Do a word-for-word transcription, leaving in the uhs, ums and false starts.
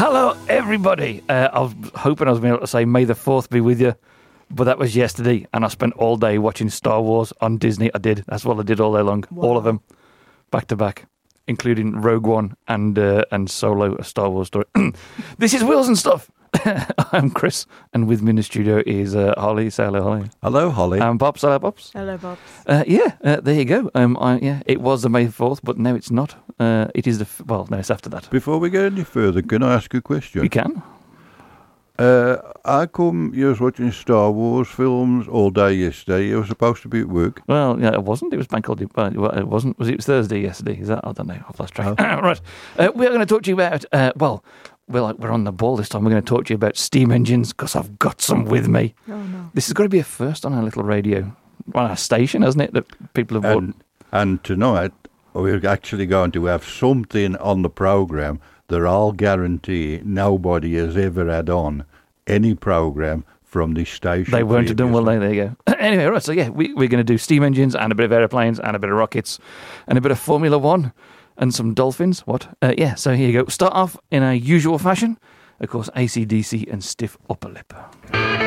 Hello, everybody. Uh, I was hoping I was able to say May the fourth be with you, but that was yesterday, and I spent all day watching Star Wars on Disney. I did. That's what I did all day long. Wow. All of them, back to back, including Rogue One and uh, and Solo, a Star Wars story. This is Wheels and Stuff. I'm Chris, and with me in the studio is uh, Holly. Say hello, Holly. Hello, Holly. And Pops. Hello, Pops. Hello, Bob. Uh, yeah, uh, there you go. Um, I, yeah, it was the May fourth, but now it's not. Uh, it is the f- well, no, it's after that. Before we go any further, can I ask a question? You can. Uh, how come you was watching Star Wars films all day yesterday? You were supposed to be at work. Well, yeah, it wasn't. It was bank holiday. Well, it wasn't. Was it Thursday yesterday? Is that? I don't know. I've lost track. Oh. Right. Uh, we're going to talk to you about. Uh, well, we're we're on the ball this time. We're going to talk to you about steam engines because I've got some with me. Oh, no. This has got to be a first on our little radio, on our station, hasn't it? That people have. And, and tonight, we're actually going to have something on the programme that I'll guarantee nobody has ever had on any programme from this station. They weren't have done well. previously. There, there you go. Anyway, right. So yeah, we, we're going to do steam engines and a bit of aeroplanes and a bit of rockets and a bit of Formula One and some dolphins. What? Uh, yeah. So here you go. Start off in a usual fashion. Of course, A C D C and Stiff Upper Lip.